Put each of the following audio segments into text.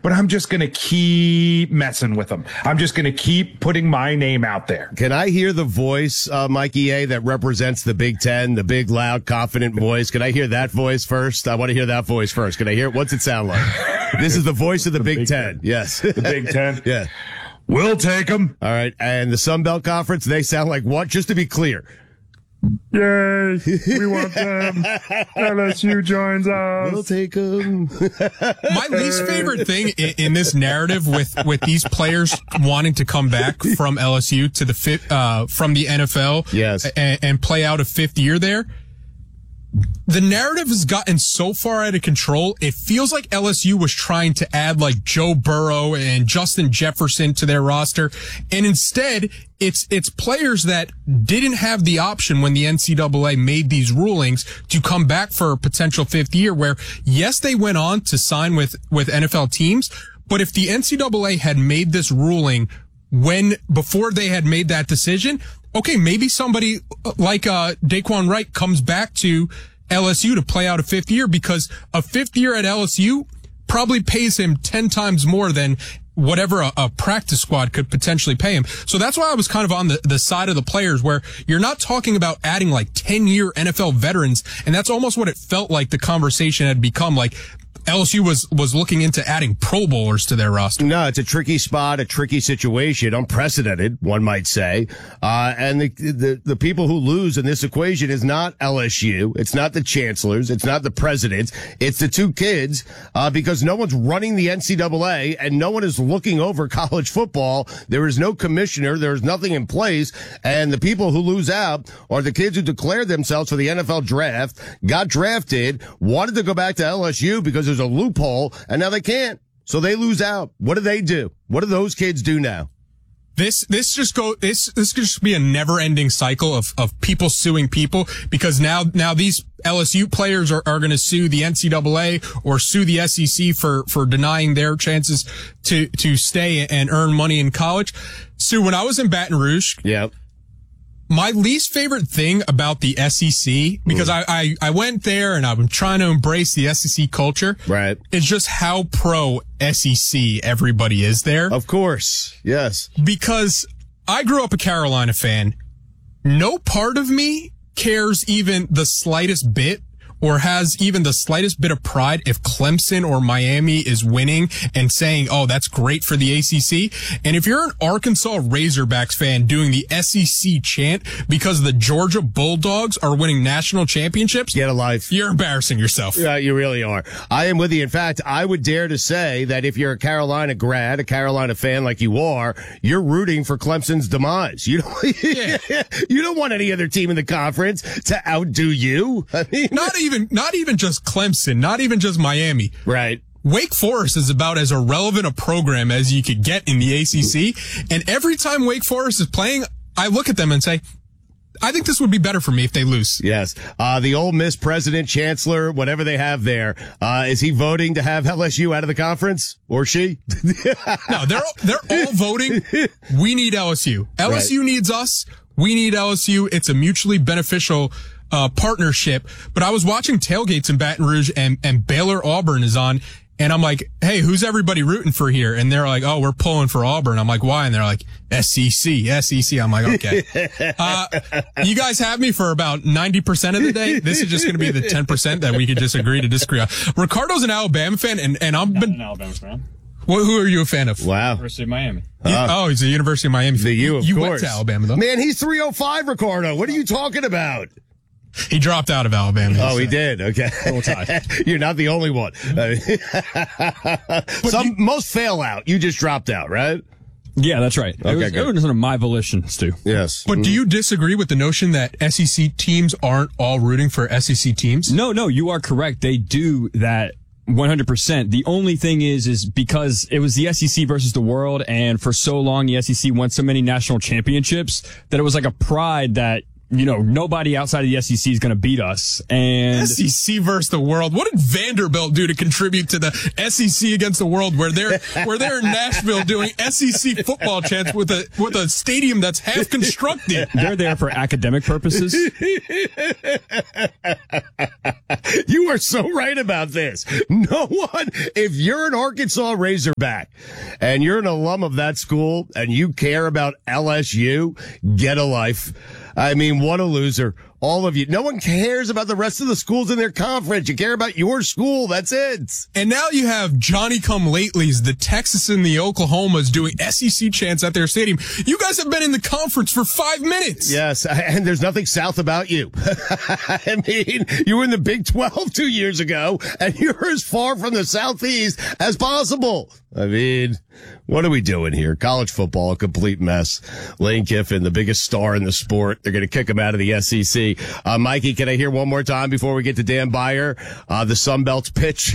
but I'm just going to keep messing with them. I'm just going to keep putting my name out there. Can I hear the voice, Mikey A, that represents the Big Ten, the big, loud, confident voice? Can I hear that voice first? I want to hear that voice first. Can I hear it? What's it sound like? This is the voice of the Big Ten. Yes. The Big Ten? Yeah. We'll take them. All right. And the Sun Belt Conference, they sound like what? Just to be clear. Yay, we want them. LSU joins us. We'll take them. My least favorite thing in this narrative with these players wanting to come back from LSU to from the NFL, yes, and play out a fifth year there. The narrative has gotten so far out of control. It feels like LSU was trying to add like Joe Burrow and Justin Jefferson to their roster. And instead, it's players that didn't have the option when the NCAA made these rulings to come back for a potential fifth year where, yes, they went on to sign with NFL teams. But if the NCAA had made this ruling before they had made that decision, okay, maybe somebody like Daquan Wright comes back to LSU to play out a fifth year, because a fifth year at LSU probably pays him 10 times more than whatever a practice squad could potentially pay him. So that's why I was kind of on the side of the players, where you're not talking about adding like 10-year NFL veterans. And that's almost what it felt like the conversation had become. Like LSU was looking into adding Pro Bowlers to their roster. No, it's a tricky spot, a tricky situation, unprecedented, one might say. And the people who lose in this equation is not LSU. It's not the chancellors. It's not the presidents. It's the two kids, because no one's running the NCAA and no one is looking over college football. There is no commissioner. There is nothing in place. And the people who lose out are the kids who declared themselves for the NFL draft, got drafted, wanted to go back to LSU because there's a loophole, and now they can't. So they lose out. What do? What do those kids do now? This could just be a never-ending cycle of people suing people, because now these LSU players are going to sue the NCAA or sue the SEC for denying their chances to stay and earn money in college. So when I was in Baton Rouge, yeah, my least favorite thing about the SEC, because I went there and I'm trying to embrace the SEC culture. Right. Is just how pro SEC everybody is there. Of course. Yes. Because I grew up a Carolina fan. No part of me cares even the slightest bit or has even the slightest bit of pride if Clemson or Miami is winning and saying, oh, that's great for the ACC. And if you're an Arkansas Razorbacks fan doing the SEC chant because the Georgia Bulldogs are winning national championships, get a life. You're embarrassing yourself. Yeah, you really are. I am with you. In fact, I would dare to say that if you're a Carolina grad, a Carolina fan like you are, you're rooting for Clemson's demise. You don't want any other team in the conference to outdo you. I mean, not even just Clemson, not even just Miami. Right. Wake Forest is about as irrelevant a program as you could get in the ACC. And every time Wake Forest is playing, I look at them and say, I think this would be better for me if they lose. Yes. The Ole Miss president, chancellor, whatever they have there, is he voting to have LSU out of the conference? Or she? No, they're all voting. We need LSU. LSU needs us. We need LSU. It's a mutually beneficial partnership. But I was watching tailgates in Baton Rouge and Baylor Auburn is on, and I'm like, hey, who's everybody rooting for here? And they're like, oh, we're pulling for Auburn. I'm like, why? And they're like, SEC. I'm like, okay. You guys have me for about 90% of the day. This is just going to be the 10% that we could just agree to disagree on. Ricardo's an Alabama fan, and I'm an Alabama fan. Who are you a fan of? Wow. University of Miami. He's a University of Miami fan. The U, of course. You went to Alabama, though. Man, he's 305, Ricardo. What are you talking about? He dropped out of Alabama. Oh, he did? Okay. You're not the only one. Most fail out. You just dropped out, right? Yeah, that's right. It was under my volition, Stu. Yes. But do you disagree with the notion that SEC teams aren't all rooting for SEC teams? No, you are correct. They do that 100%. The only thing is because it was the SEC versus the world, and for so long the SEC won so many national championships that it was like a pride that nobody outside of the SEC is going to beat us. And SEC versus the world. What did Vanderbilt do to contribute to the SEC against the world, where they're in Nashville doing SEC football chants with a stadium that's half constructed? They're there for academic purposes. You are so right about this. No one, if you're an Arkansas Razorback and you're an alum of that school and you care about LSU, get a life. I mean, what a loser. All of you. No one cares about the rest of the schools in their conference. You care about your school. That's it. And now you have Johnny-come-latelys, the Texas and the Oklahomas, doing SEC chants at their stadium. You guys have been in the conference for 5 minutes. Yes, and there's nothing south about you. I mean, you were in the Big 12 2 years ago, and you're as far from the Southeast as possible. I mean, what are we doing here? College football, a complete mess. Lane Kiffin, the biggest star in the sport. They're going to kick him out of the SEC. Mikey, can I hear one more time before we get to Dan Beyer? The Sun Belt's pitch.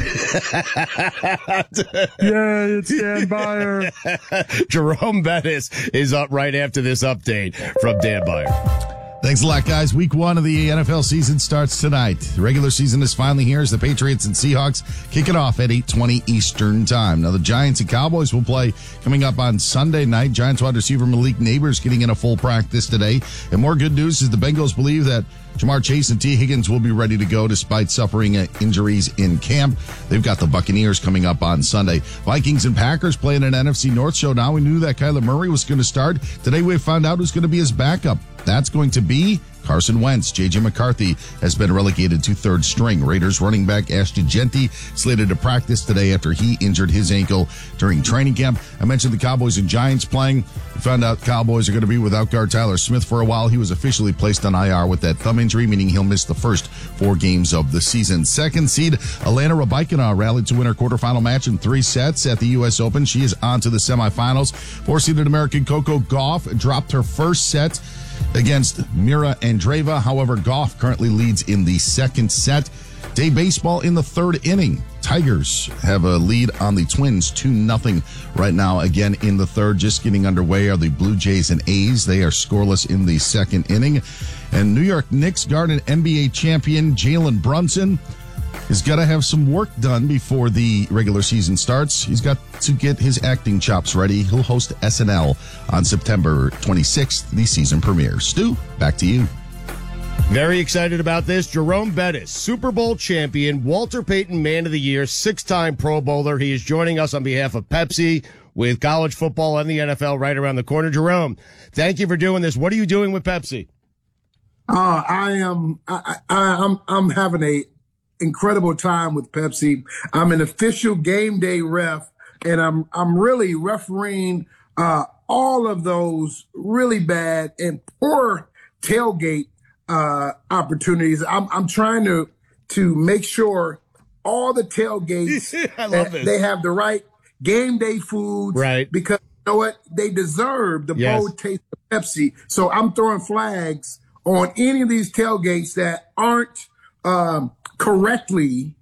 Yeah, it's Dan Beyer. Jerome Bettis is up right after this update from Dan Beyer. Thanks a lot, guys. Week 1 of the NFL season starts tonight. The regular season is finally here as the Patriots and Seahawks kick it off at 8:20 Eastern time. Now, the Giants and Cowboys will play coming up on Sunday night. Giants wide receiver Malik Neighbors getting in a full practice today. And more good news is the Bengals believe that Jamar Chase and T. Higgins will be ready to go despite suffering injuries in camp. They've got the Buccaneers coming up on Sunday. Vikings and Packers playing an NFC North showdown. We knew that Kyler Murray was going to start. Today we found out who's going to be his backup. That's going to be Carson Wentz. J.J. McCarthy has been relegated to third string. Raiders running back Ashton Genty slated to practice today after he injured his ankle during training camp. I mentioned the Cowboys and Giants playing. We found out Cowboys are going to be without guard Tyler Smith for a while. He was officially placed on IR with that thumb injury, meaning he'll miss the first 4 games of the season. Second seed, Alana Rabaikina rallied to win her quarterfinal match in 3 sets at the U.S. Open. She is on to the semifinals. 4-seeded American Coco Gauff dropped her first set against Mira Andreeva. However, Gauff currently leads in the second set. Day baseball in the 3rd inning. Tigers have a lead on the Twins 2-0 right now. Again in the 3rd, just getting underway are the Blue Jays and A's. They are scoreless in the 2nd inning. And New York Knicks guard and NBA champion Jalen Brunson is got to have some work done before the regular season starts. He's got to get his acting chops ready. He'll host SNL on September 26th, the season premiere. Stu, back to you. Very excited about this. Jerome Bettis, Super Bowl champion, Walter Payton Man of the Year, 6-time Pro Bowler. He is joining us on behalf of Pepsi with college football and the NFL right around the corner. Jerome, thank you for doing this. What are you doing with Pepsi? I'm having a incredible time with Pepsi. I'm an official game day ref, and I'm really refereeing all of those really bad and poor tailgate opportunities. I'm trying to make sure all the tailgates I love this. they have the right game day foods, right? Because you know what, they deserve the bold taste of Pepsi. So I'm throwing flags on any of these tailgates that aren't correctly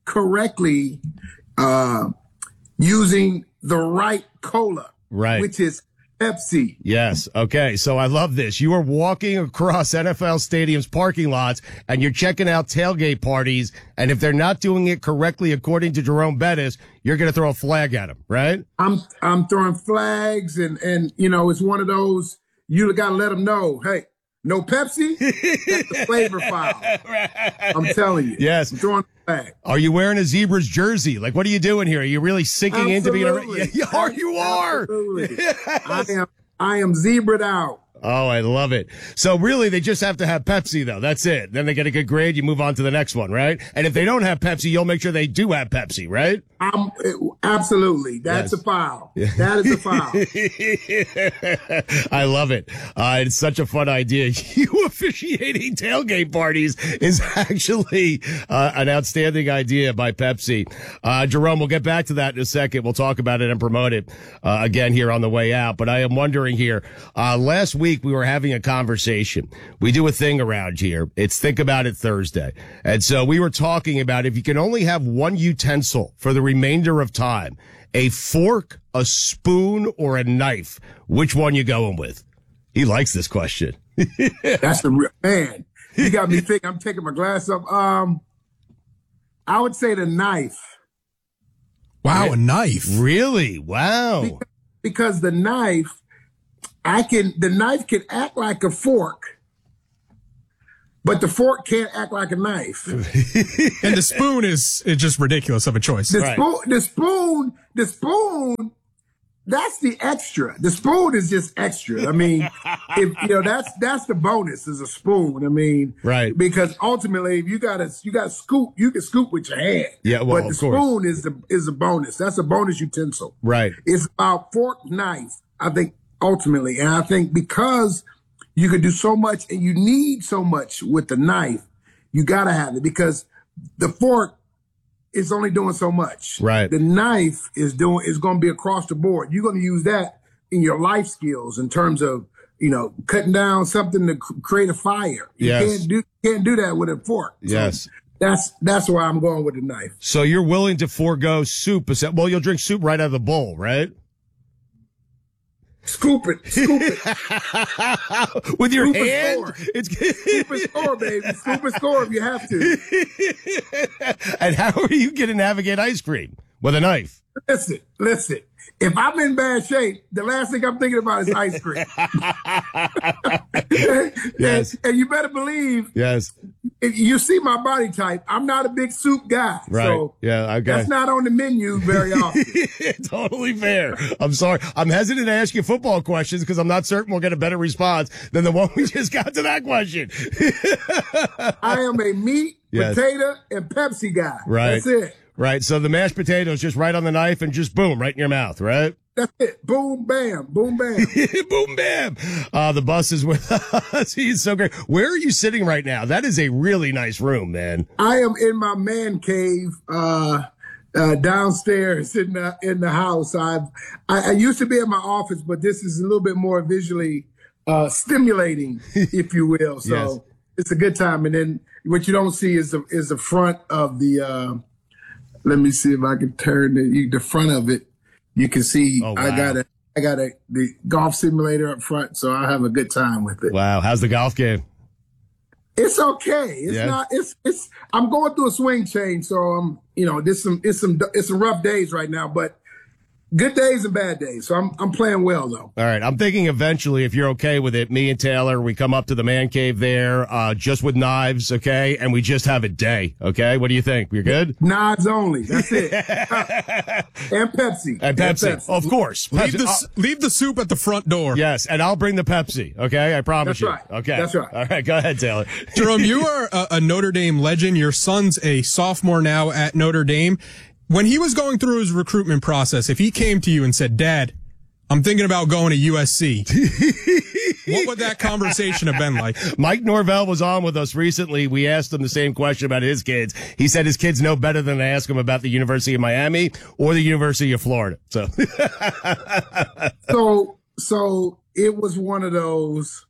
using the right cola, right, which is Pepsi. Yes. Okay. So I love this. You are walking across NFL stadiums parking lots and you're checking out tailgate parties. And if they're not doing it correctly, according to Jerome Bettis, you're going to throw a flag at them, right? I'm throwing flags and, you know, it's one of those, you got to let them know, hey, no Pepsi, that's the flavor file. Right. I'm telling you. Yes. I'm throwing the flag. Are you wearing a Zebra's jersey? Like, what are you doing here? Are you really sinking into being a... Yeah, you are. Absolutely. I am zebraed out. Oh, I love it. So really, they just have to have Pepsi, though. That's it. Then they get a good grade. You move on to the next one, right? And if they don't have Pepsi, you'll make sure they do have Pepsi, right? Absolutely. That's a foul. That is a foul. I love it. It's such a fun idea. You officiating tailgate parties is actually an outstanding idea by Pepsi. Jerome, we'll get back to that in a second. We'll talk about it and promote it again here on the way out. But I am wondering here, last week we were having a conversation. We do a thing around here. It's Think About It Thursday. And so we were talking about if you can only have one utensil for the remainder of time, a fork, a spoon, or a knife, which one you going with? He likes this question. That's the real man. You got me thinking. I'm taking my glass up. I would say the knife. Wow, a knife. Really? Wow. Because the knife, the knife can act like a fork, but the fork can't act like a knife. And the spoon is just ridiculous of a choice. The spoon, that's the extra. The spoon is just extra. I mean, that's the bonus is a spoon. I mean, right. Because ultimately, if you gotta scoop, you can scoop with your hand. Yeah, well, but the spoon is a bonus. That's a bonus utensil. Right. It's about fork, knife, I think, ultimately. And I think because you can do so much and you need so much with the knife, you gotta have it because the fork is only doing so much. Right. The knife is going to be across the board. You're going to use that in your life skills in terms of, cutting down something to create a fire. You can't do that with a fork. Yes. So that's why I'm going with the knife. So you're willing to forego soup. Well, you'll drink soup right out of the bowl, right? Scoop it. With your Scoop hand? Scoop and score, baby. Scoop and score if you have to. And how are you going to navigate ice cream? With a knife? Listen. If I'm in bad shape, the last thing I'm thinking about is ice cream. Yes. And you better believe. Yes. If you see my body type, I'm not a big soup guy. Right. So yeah. Okay. That's not on the menu very often. Totally fair. I'm sorry. I'm hesitant to ask you football questions because I'm not certain we'll get a better response than the one we just got to that question. I am a meat, potato, and Pepsi guy. Right. That's it. Right. So the mashed potatoes just right on the knife and just boom, right in your mouth, right? That's it. Boom, bam. Boom, bam. Boom, bam. The bus is with us. He's so great. Where are you sitting right now? That is a really nice room, man. I am in my man cave, downstairs in the house. I used to be in my office, but this is a little bit more visually stimulating, if you will. So It's a good time. And then what you don't see is the front of the. Let me see if I can turn the front of it. You can see I got the golf simulator up front, so I have a good time with it. Wow, how's the golf game? It's okay. It's I'm going through a swing change, so there's some rough days right now, but good days and bad days. So I'm playing well though. All right. I'm thinking eventually, if you're okay with it, me and Taylor, we come up to the man cave there, just with knives. Okay. And we just have a day. Okay. What do you think? You're good? Knives only. That's it. And Pepsi. And Pepsi. Of course. Leave the soup at the front door. Yes. And I'll bring the Pepsi. Okay. I promise you. That's right. Okay. That's right. All right. Go ahead, Taylor. Jerome, you are a Notre Dame legend. Your son's a sophomore now at Notre Dame. When he was going through his recruitment process, if he came to you and said, Dad, I'm thinking about going to USC, what would that conversation have been like? Mike Norvell was on with us recently. We asked him the same question about his kids. He said his kids know better than to ask him about the University of Miami or the University of Florida. So it was one of those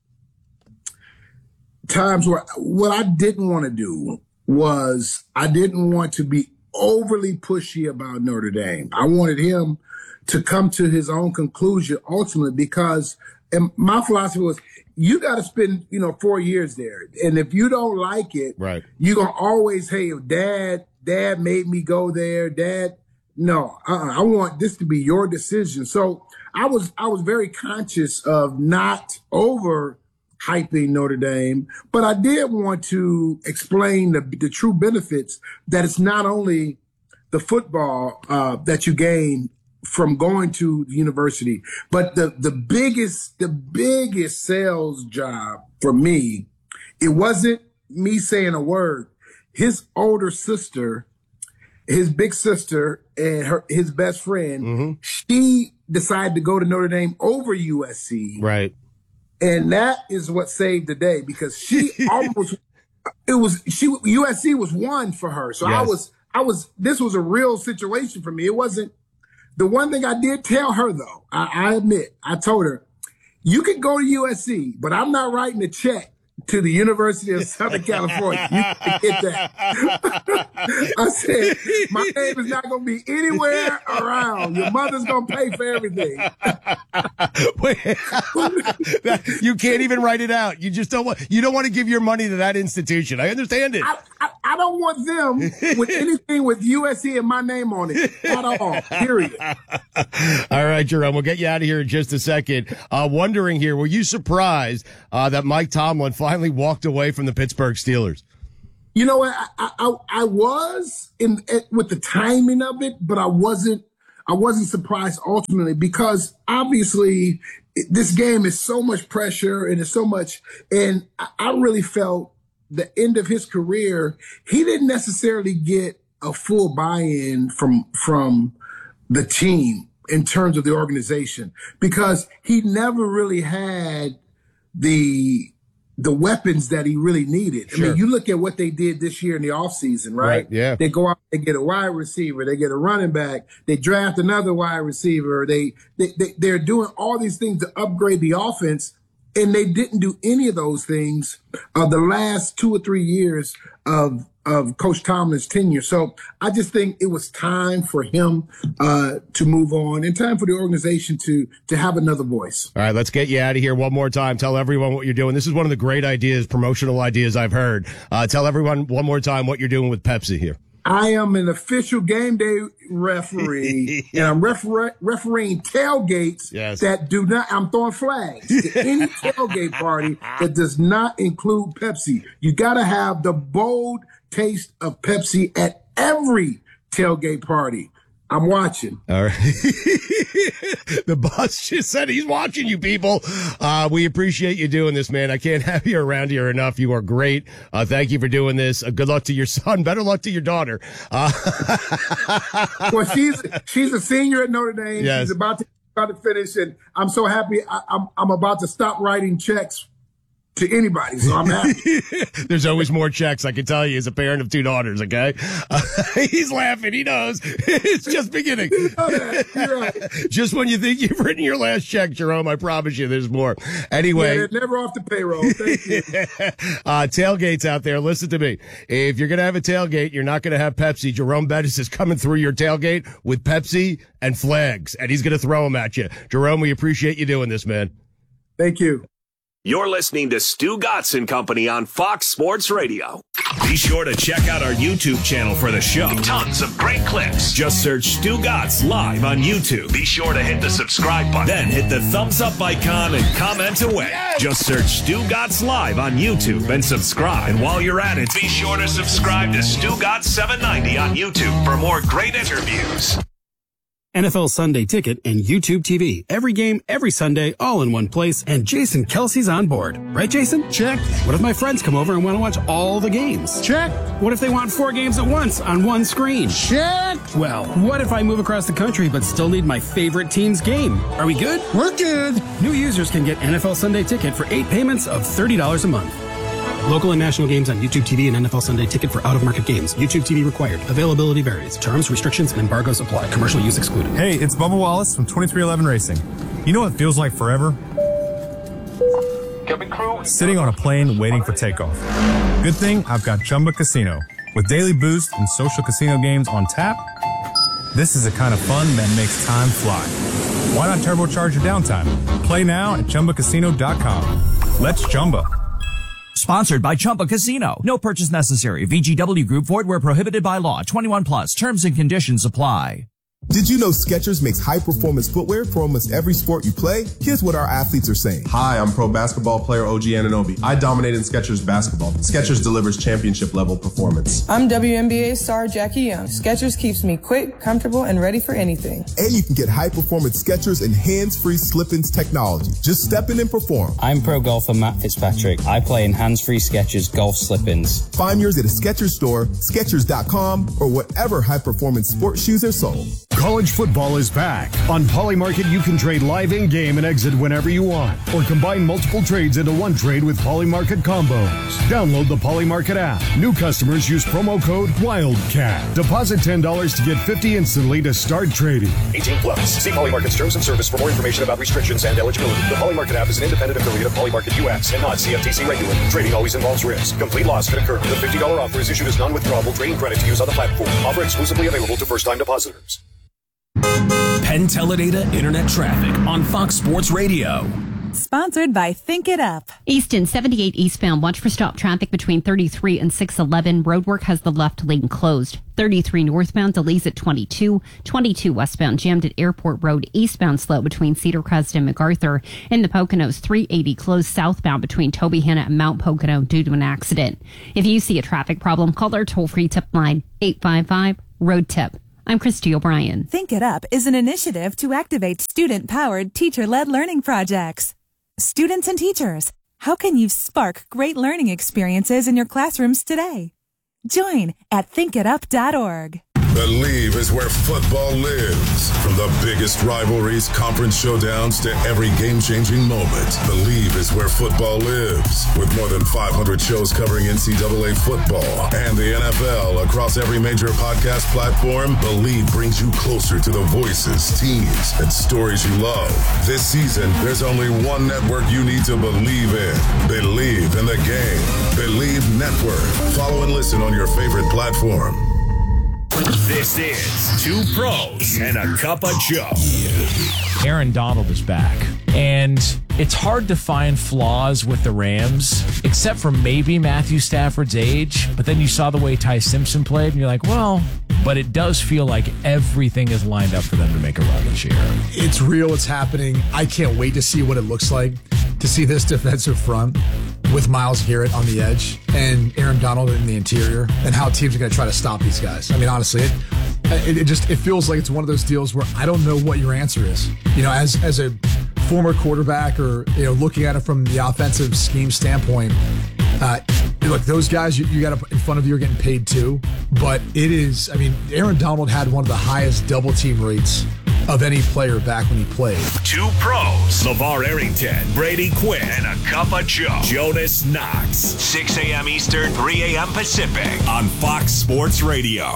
times where what I didn't want to do was I didn't want to be overly pushy about Notre Dame. I wanted him to come to his own conclusion ultimately because my philosophy was you got to spend, 4 years there. And if you don't like it, right, you're going to always, hey, dad made me go there. Dad, no, I want this to be your decision. So I was very conscious of not over hyping Notre Dame, but I did want to explain the true benefits that it's not only the football that you gain from going to the university, but the biggest sales job for me, it wasn't me saying a word. His older sister, his big sister, and his best friend, she decided to go to Notre Dame over USC. Right. And that is what saved the day because she USC was one for her. So yes. This was a real situation for me. It wasn't the one thing I did tell her though. I admit, I told her, you can go to USC, but I'm not writing a check to the University of Southern California. You can get that. I said, my name is not going to be anywhere around. Your mother's going to pay for everything. Wait, you can't even write it out. You just don't want to give your money to that institution. I understand it. I don't want them with anything with USC and my name on it at all, period. All right, Jerome, we'll get you out of here in just a second. Wondering here, were you surprised that Mike Tomlin finally walked away from the Pittsburgh Steelers? You know what? I was with the timing of it, but I wasn't surprised ultimately because obviously this game is so much pressure and it's so much, and I really felt the end of his career, he didn't necessarily get a full buy-in from the team in terms of the organization because he never really had the weapons that he really needed. Sure. I mean, you look at what they did this year in the offseason, right? Yeah. They go out, they get a wide receiver, they get a running back, they draft another wide receiver, they're doing all these things to upgrade the offense, and they didn't do any of those things the last 2 or 3 years of Coach Tomlin's tenure. So I just think it was time for him to move on and time for the organization to have another voice. All right, let's get you out of here one more time. Tell everyone what you're doing. This is one of the great ideas, promotional ideas I've heard. Tell everyone one more time what you're doing with Pepsi here. I am an official game day referee, and I'm refereeing tailgates that do not, I'm throwing flags to any tailgate party that does not include Pepsi. You got to have the bold taste of Pepsi at every tailgate party. I'm watching. All right. The boss just said he's watching you people. We appreciate you doing this, man. I can't have you around here enough. You are great. Thank you for doing this. Good luck to your son. Better luck to your daughter. Well, she's a senior at Notre Dame. Yes. She's about to finish, and I'm so happy. I'm about to stop writing checks to anybody, so I'm happy. There's always more checks, I can tell you, as a parent of 2 daughters, okay? He's laughing. He knows. It's just beginning. You know that. You're right. Just when you think you've written your last check, Jerome, I promise you there's more. Anyway. Yeah, they're never off the payroll. Thank you. Tailgates out there, listen to me. If you're going to have a tailgate, you're not going to have Pepsi. Jerome Bettis is coming through your tailgate with Pepsi and flags, and he's going to throw them at you. Jerome, we appreciate you doing this, man. Thank you. You're listening to Stu Gatz and Company on Fox Sports Radio. Be sure to check out our YouTube channel for the show. Tons of great clips. Just search Stu Gatz live on YouTube. Be sure to hit the subscribe button. Then hit the thumbs up icon and comment away. Yes. Just search Stu Gatz live on YouTube and subscribe. And while you're at it, be sure to subscribe to Stu Gatz 790 on YouTube for more great interviews. NFL Sunday Ticket and YouTube TV. Every game, every Sunday, all in one place, and Jason Kelsey's on board. Right, Jason? Check. What if my friends come over and want to watch all the games? Check. What if they want 4 games at once on one screen? Check. Well, what if I move across the country but still need my favorite team's game? Are we good? We're good. New users can get NFL Sunday Ticket for 8 payments of $30 a month. Local and national games on YouTube TV and NFL Sunday Ticket for out-of-market games. YouTube TV required. Availability varies. Terms, restrictions, and embargoes apply. Commercial use excluded. Hey, it's Bubba Wallace from 2311 Racing. You know what feels like forever? Sitting on a plane waiting for takeoff. Good thing I've got Chumba Casino. With daily boost and social casino games on tap, this is the kind of fun that makes time fly. Why not turbocharge your downtime? Play now at ChumbaCasino.com. Let's Chumba. Sponsored by Chumba Casino. No purchase necessary. VGW Group. Void where prohibited by law. 21 plus. Terms and conditions apply. Did you know Skechers makes high-performance footwear for almost every sport you play? Here's what our athletes are saying. Hi, I'm pro basketball player OG Anunoby. I dominate in Skechers basketball. Skechers delivers championship-level performance. I'm WNBA star Jackie Young. Skechers keeps me quick, comfortable, and ready for anything. And you can get high-performance Skechers and hands-free slip-ins technology. Just step in and perform. I'm pro golfer Matt Fitzpatrick. I play in hands-free Skechers golf slip-ins. Find yours at a Skechers store, Skechers.com, or whatever high-performance sports shoes are sold. College football is back. On Polymarket, you can trade live in-game and exit whenever you want, or combine multiple trades into one trade with Polymarket combos. Download the Polymarket app. New customers use promo code WILDCAT. Deposit $10 to get $50 instantly to start trading. 18 plus. See Polymarket's terms and service for more information about restrictions and eligibility. The Polymarket app is an independent affiliate of Polymarket US and not CFTC regulated. Trading always involves risk. Complete loss could occur. The $50 offer is issued as non-withdrawable trading credit to use on the platform. Offer exclusively available to first-time depositors. Penn Teledata Internet Traffic on Fox Sports Radio. Sponsored by Think It Up. Easton 78 eastbound. Watch for stop traffic between 33 and 611. Roadwork has the left lane closed. 33 northbound delays at 22. 22 westbound jammed at Airport Road. Eastbound slow between Cedar Crest and MacArthur. In the Poconos, 380 closed southbound between Tobyhanna and Mount Pocono due to an accident. If you see a traffic problem, call our toll-free tip line 855-ROAD-TIP. I'm Christy O'Brien. Think It Up is an initiative to activate student-powered, teacher-led learning projects. Students and teachers, how can you spark great learning experiences in your classrooms today? Join at thinkitup.org. Believe is where football lives. From the biggest rivalries, conference showdowns, to every game-changing moment, Believe is where football lives. With more than 500 shows covering NCAA football and the NFL across every major podcast platform, Believe brings you closer to the voices, teams, and stories you love. This season, there's only one network you need to believe in. Believe in the game. Believe Network. Follow and listen on your favorite platform. This is Two Pros and a Cup of Joe. Aaron Donald is back, and it's hard to find flaws with the Rams, except for maybe Matthew Stafford's age. But then you saw the way Ty Simpson played, and you're like, well, but it does feel like everything is lined up for them to make a run this year. It's real. It's happening. I can't wait to see what it looks like to see this defensive front with Myles Garrett on the edge and Aaron Donald in the interior, and how teams are going to try to stop these guys. I mean, honestly, it feels like it's one of those deals where I don't know what your answer is. You know, as a former quarterback, or looking at it from the offensive scheme standpoint, look, those guys you got in front of you are getting paid too. But it is, I mean, Aaron Donald had one of the highest double team rates of any player back when he played. Two Pros, LeVar Arrington, Brady Quinn, and a Cup of Joe, Jonas Knox. 6 a.m. Eastern, 3 a.m. Pacific on Fox Sports Radio.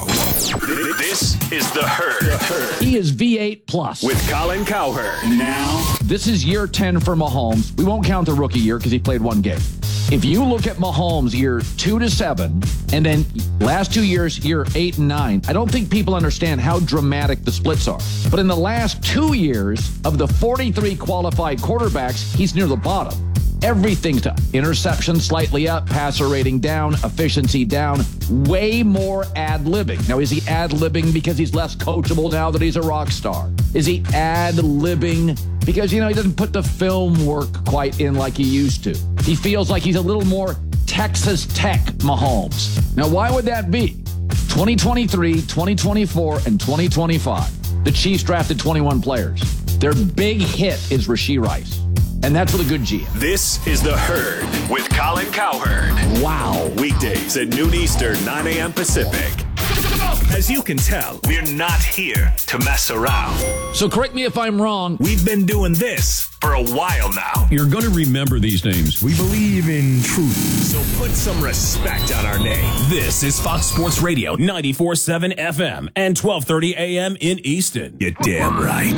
This is The Herd. He is V8 plus with Colin Cowherd. Now, this is year 10 for Mahomes. We won't count the rookie year because he played one game. If you look at Mahomes year 2 to 7, and then last 2 years, year 8 and 9, I don't think people understand how dramatic the splits are. But in the last 2 years, of the 43 qualified quarterbacks, he's near the bottom. Everything's up. Interception slightly up, passer rating down, efficiency down, way more ad-libbing. Now, is he ad-libbing because he's less coachable now that he's a rock star? Is he ad-libbing because, he doesn't put the film work quite in like he used to? He feels like he's a little more Texas Tech Mahomes. Now, why would that be? 2023, 2024, and 2025. The Chiefs drafted 21 players. Their big hit is Rashee Rice. And that's with a good GM. This is The Herd with Colin Cowherd. Wow. Weekdays at noon Eastern, 9 a.m. Pacific. As you can tell, we're not here to mess around. So correct me if I'm wrong. We've been doing this for a while now. You're going to remember these names. We believe in truth. So put some respect on our name. This is Fox Sports Radio, 94.7 FM and 12:30 a.m. in Easton. You're damn right.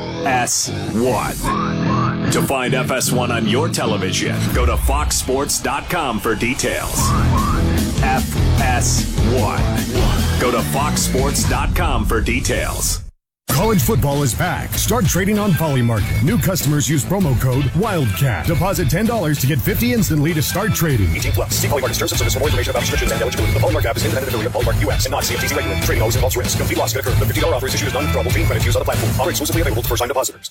FS1. To find FS1 on your television, go to foxsports.com for details. FS1. Go to foxsports.com for details. College football is back. Start trading on Polymarket. New customers use promo code WILDCAT. Deposit $10 to get $50 instantly to start trading. 18 plus. See Polymarket's terms and service for more information about restrictions and eligibility. The Polymarket app is an independent affiliate of Polymarket US and not CFTC regulated. Trading always involves risk. Complete loss could occur. The $50 offer is issued as non-withdrawable trading credit to use on the platform. Offer exclusively available to first-time depositors.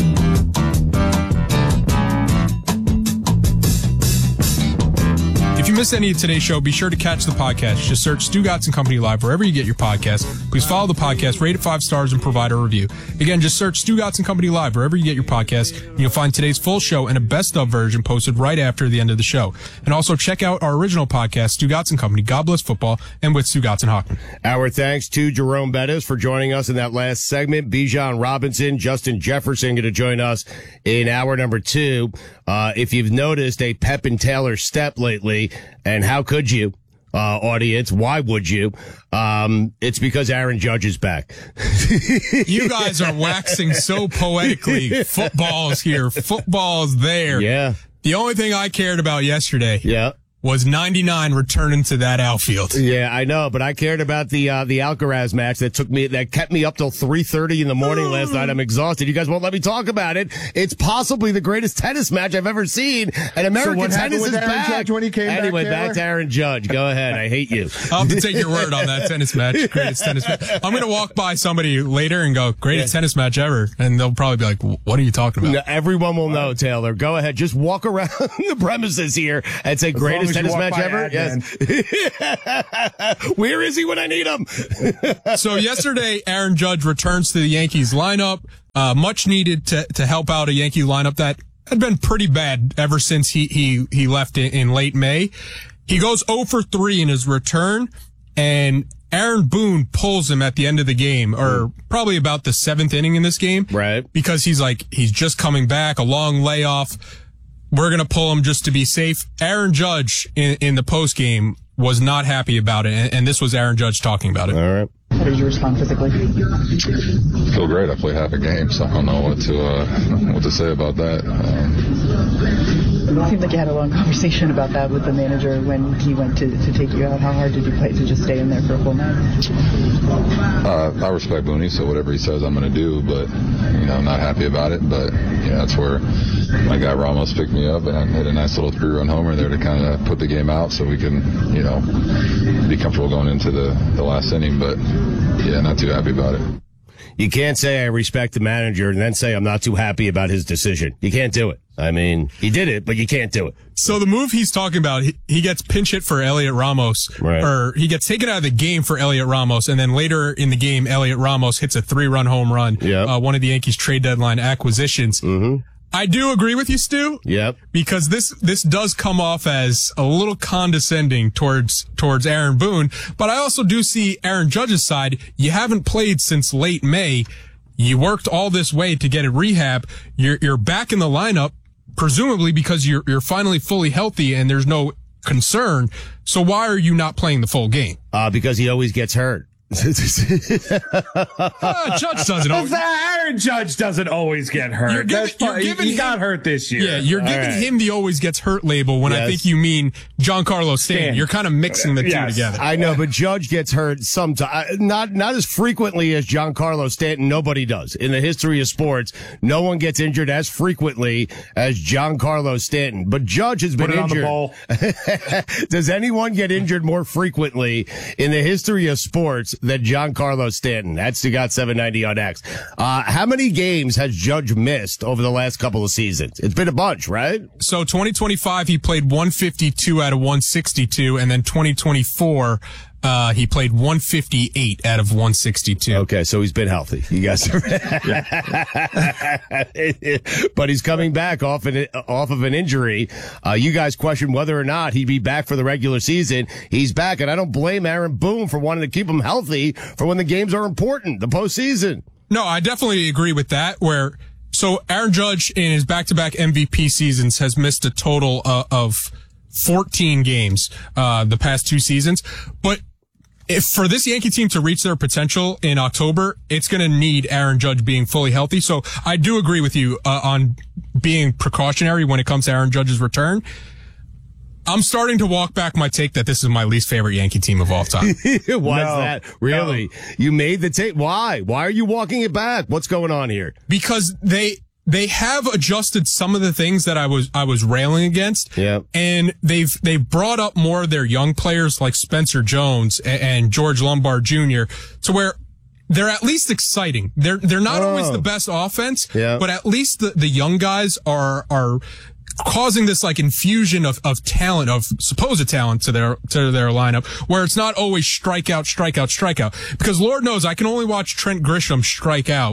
If you miss any of today's show, be sure to catch the podcast. Just search Stu Gatz and Company Live wherever you get your podcast. Please follow the podcast, rate it 5 stars, and provide a review. Again, just search Stu Gatz and Company Live wherever you get your podcast, and you'll find today's full show and a best-of version posted right after the end of the show. And also check out our original podcast, Stu Gatz and Company, God Bless Football, and with Stu Gatz and Hockman. Our thanks to Jerome Bettis for joining us in that last segment. Bijan Robinson, Justin Jefferson going to join us in hour number 2. If you've noticed a Pep and Taylor step lately, and how could you, audience? Why would you? It's because Aaron Judge is back. You guys are waxing so poetically. Football's here. Football's there. Yeah. The only thing I cared about yesterday was 99 returning to that outfield. Yeah, I know, but I cared about the Alcaraz match that kept me up till 3:30 in the morning last night. I'm exhausted. You guys won't let me talk about it. It's possibly the greatest tennis match I've ever seen, and American tennis is back. Judge when he came back to Aaron Judge. Go ahead. I hate you. I'll have to take your word on that tennis match. Greatest tennis match. I'm going to walk by somebody later and go, greatest tennis match ever. And they'll probably be like, what are you talking about? No, everyone will know, Taylor. Go ahead. Just walk around the premises here and say greatest tennis match ever. Yes. Where is he when I need him? So yesterday, Aaron Judge returns to the Yankees lineup, much needed to help out a Yankee lineup that had been pretty bad ever since he left in late May. He goes 0 for 3 in his return, and Aaron Boone pulls him at the end of the game, or probably about the 7th inning in this game. Right. Because he's just coming back, a long layoff. We're going to pull him just to be safe. Aaron Judge in the post game was not happy about it. And this was Aaron Judge talking about it. All right. How did you respond physically? I feel great. I played half a game, so I don't know what to say about that. It seemed like you had a long conversation about that with the manager when he went to take you out. How hard did you play to just stay in there for a full night? I respect Booney, so whatever he says I'm going to do, but I'm not happy about it. But that's where my guy Ramos picked me up, and I hit a nice little 3-run homer there to kind of put the game out so we can be comfortable going into the last inning. But not too happy about it. You can't say I respect the manager and then say I'm not too happy about his decision. You can't do it. I mean, he did it, but you can't do it. So the move he's talking about, he gets pinch hit for Elliot Ramos, right. Or he gets taken out of the game for Elliot Ramos, and then later in the game, Elliot Ramos hits a 3-run home run. Yep. One of the Yankees trade deadline acquisitions. Mm-hmm. I do agree with you, Stu. Yep. Because this does come off as a little condescending towards Aaron Boone, but I also do see Aaron Judge's side. You haven't played since late May. You worked all this way to get a rehab. You're back in the lineup, presumably because you're finally fully healthy and there's no concern. So why are you not playing the full game? Because he always gets hurt. Judge doesn't always. Aaron Judge doesn't always get hurt. He got hurt this year. Yeah, you're giving him the always gets hurt label when I think you mean Giancarlo Stanton. You're kind of mixing the two together. I know, but Judge gets hurt sometimes. Not as frequently as Giancarlo Stanton. Nobody does. In the history of sports, no one gets injured as frequently as Giancarlo Stanton. But Judge has been injured. On the ball. Does anyone get injured more frequently in the history of sports than Giancarlo Stanton? That's the got 790 on X. How many games has Judge missed over the last couple of seasons? It's been a bunch, right? So 2025, he played 152 out of 162, and then 2024, he played 158 out of 162. Okay, so he's been healthy. You guys, but he's coming back off of an injury. You guys question whether or not he'd be back for the regular season. He's back, and I don't blame Aaron Boone for wanting to keep him healthy for when the games are important, the postseason. No, I definitely agree with that. So Aaron Judge in his back-to-back MVP seasons has missed a total of 14 games the past 2 seasons, but if for this Yankee team to reach their potential in October, it's going to need Aaron Judge being fully healthy. So I do agree with you on being precautionary when it comes to Aaron Judge's return. I'm starting to walk back my take that this is my least favorite Yankee team of all time. Why is that? Really? No. You made the take. Why? Why are you walking it back? What's going on here? Because they have adjusted some of the things that I was railing against. Yeah. And they've brought up more of their young players like Spencer Jones and George Lombard Jr. to where they're at least exciting. They're not always the best offense, but at least the young guys are causing this like infusion of talent, of supposed talent to their lineup, where it's not always strikeout. Because Lord knows I can only watch Trent Grisham strike out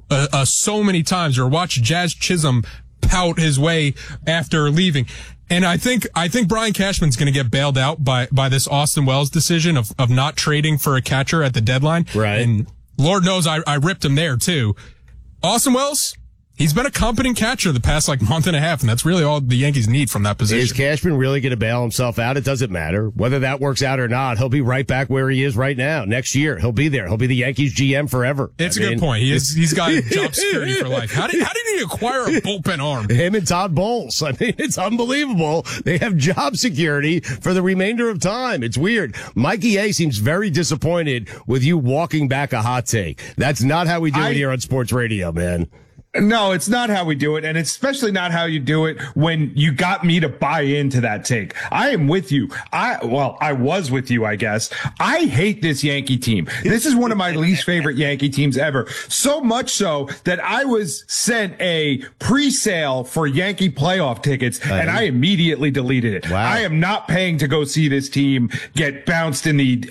so many times, or watch Jazz Chisholm pout his way after leaving. And I think Brian Cashman's going to get bailed out by this Austin Wells decision of not trading for a catcher at the deadline. Right. And Lord knows I ripped him there too. Austin Wells, he's been a competent catcher the past month and a half, and that's really all the Yankees need from that position. Is Cashman really going to bail himself out? It doesn't matter. Whether that works out or not, he'll be right back where he is right now. Next year, he'll be there. He'll be the Yankees GM forever. It's a good point. He's got job security for life. How did he acquire a bullpen arm? Him and Todd Bowles. I mean, it's unbelievable. They have job security for the remainder of time. It's weird. Mikey A seems very disappointed with you walking back a hot take. That's not how we do it here on Sports Radio, man. No, it's not how we do it, and it's especially not how you do it when you got me to buy into that take. I am with you. I was with you, I guess. I hate this Yankee team. This is one of my least favorite Yankee teams ever. So much so that I was sent a pre-sale for Yankee playoff tickets, and I immediately deleted it. Wow. I am not paying to go see this team get bounced in the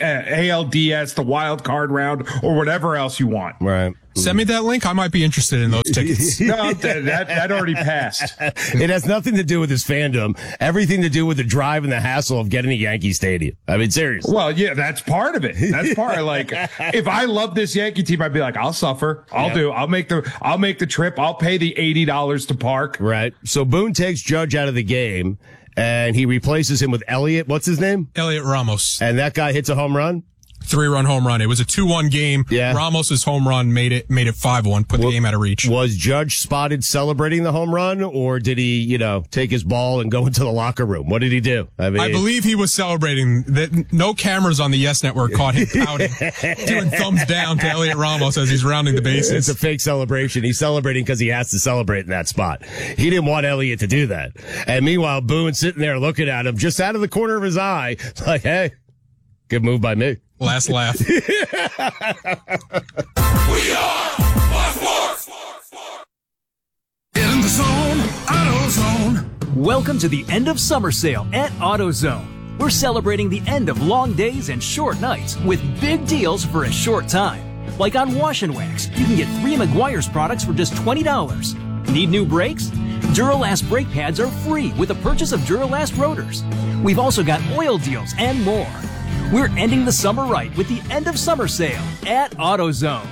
ALDS, the wild card round, or whatever else you want. Right. Send me that link. I might be interested in those tickets. No, that already passed. It has nothing to do with his fandom. Everything to do with the drive and the hassle of getting to Yankee Stadium. I mean, seriously. Well, yeah, that's part of it. That's part of, if I love this Yankee team, I'd be like, I'll suffer. I'll make the trip. I'll pay the $80 to park. Right. So Boone takes Judge out of the game and he replaces him with Elliott. What's his name? Elliott Ramos. And that guy hits a home run? 3-run home run. It was a 2-1 game. Yeah. Ramos's home run made it 5-1, put the game out of reach. Was Judge spotted celebrating the home run, or did he, take his ball and go into the locker room? What did he do? I believe he was celebrating. No cameras on the Yes Network caught him pouting, doing thumbs down to Elliott Ramos as he's rounding the bases. It's a fake celebration. He's celebrating because he has to celebrate in that spot. He didn't want Elliott to do that. And meanwhile, Boone's sitting there looking at him just out of the corner of his eye, like, hey, good move by me. Last laugh. We are Fox Sports. In the zone, AutoZone. Welcome to the end of summer sale at AutoZone. We're celebrating the end of long days and short nights with big deals for a short time. Like on Wash and Wax, you can get 3 Meguiar's products for just $20. Need new brakes? Duralast brake pads are free with the purchase of Duralast rotors. We've also got oil deals and more. We're ending the summer right with the end of summer sale at AutoZone.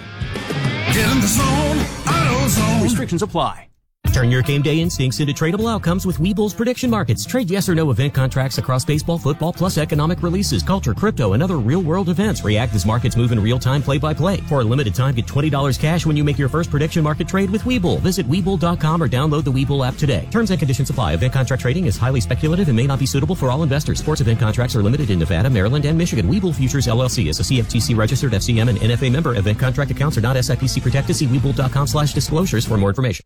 Get in the zone, AutoZone. Restrictions apply. Turn your game day instincts into tradable outcomes with Webull's prediction markets. Trade yes or no event contracts across baseball, football, plus economic releases, culture, crypto, and other real-world events. React as markets move in real time, play-by-play. For a limited time, get $20 cash when you make your first prediction market trade with Webull. Visit Webull.com or download the Webull app today. Terms and conditions apply. Event contract trading is highly speculative and may not be suitable for all investors. Sports event contracts are limited in Nevada, Maryland, and Michigan. Webull Futures LLC is a CFTC registered FCM and NFA member. Event contract accounts are not SIPC protected. See Webull.com/disclosures for more information.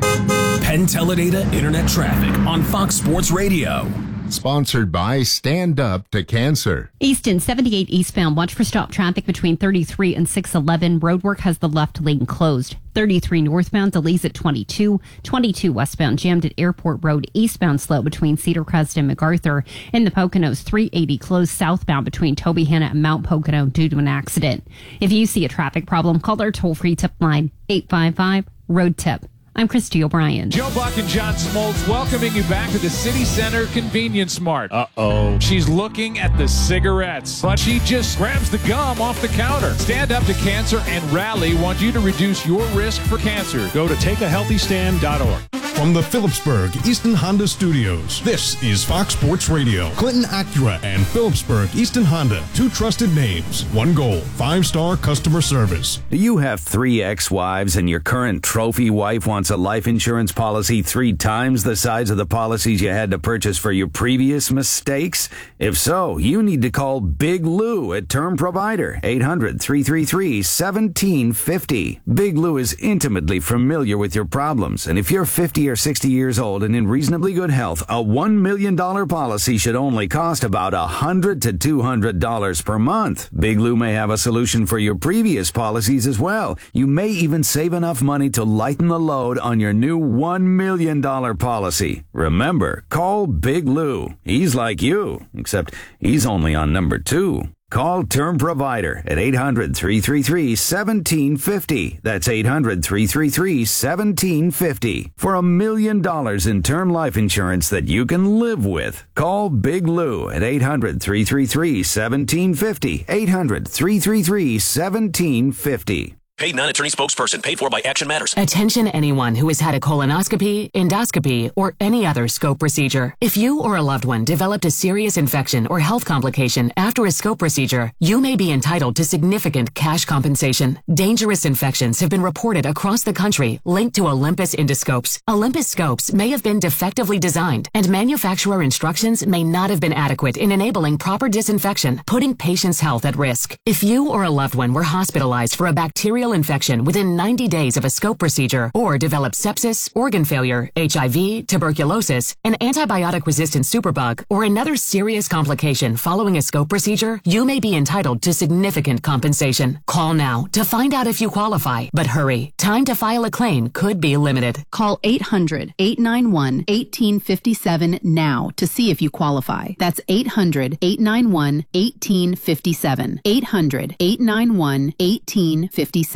Penn Teledata Internet Traffic on Fox Sports Radio. Sponsored by Stand Up to Cancer. Easton 78 eastbound. Watch for stop traffic between 33 and 611. Roadwork has the left lane closed. 33 northbound delays at 22. 22 westbound jammed at Airport Road. Eastbound slow between Cedar Crest and MacArthur. In the Poconos, 380 closed southbound between Tobyhanna and Mount Pocono due to an accident. If you see a traffic problem, call our toll-free tip line 855-ROAD-TIP. I'm Christy O'Brien. Joe Buck and John Smoltz welcoming you back to the City Center Convenience Mart. Uh-oh. She's looking at the cigarettes, but she just grabs the gum off the counter. Stand Up to Cancer and Rally want you to reduce your risk for cancer. Go to takeahealthystand.org. From the Phillipsburg Easton Honda Studios, this is Fox Sports Radio. Clinton Acura and Phillipsburg Easton Honda, 2 trusted names, 1 goal, 5-star customer service. Do you have 3 ex-wives and your current trophy wife wants a life insurance policy 3 times the size of the policies you had to purchase for your previous mistakes? If so, you need to call Big Lou at Term Provider, 800-333-1750. Big Lou is intimately familiar with your problems, and if you're 50 or or 60 years old and in reasonably good health, a $1 million policy should only cost about $100 to $200 per month. Big Lou may have a solution for your previous policies as well. You may even save enough money to lighten the load on your new $1 million policy. Remember, call Big Lou. He's like you, except he's only on number 2. Call Term Provider at 800-333-1750. That's 800-333-1750 for $1 million in term life insurance that you can live with. Call Big Lou at 800-333-1750. 800-333-1750. Paid non-attorney spokesperson paid for by Action Matters. Attention anyone who has had a colonoscopy, endoscopy, or any other scope procedure. If you or a loved one developed a serious infection or health complication after a scope procedure, you may be entitled to significant cash compensation. Dangerous infections have been reported across the country linked to Olympus endoscopes. Olympus scopes may have been defectively designed, and manufacturer instructions may not have been adequate in enabling proper disinfection, putting patients' health at risk. If you or a loved one were hospitalized for a bacterial infection within 90 days of a scope procedure or developed sepsis, organ failure, HIV, tuberculosis, an antibiotic-resistant superbug, or another serious complication following a scope procedure, you may be entitled to significant compensation. Call now to find out if you qualify. But hurry, time to file a claim could be limited. Call 800-891-1857 now to see if you qualify. That's 800-891-1857. 800-891-1857.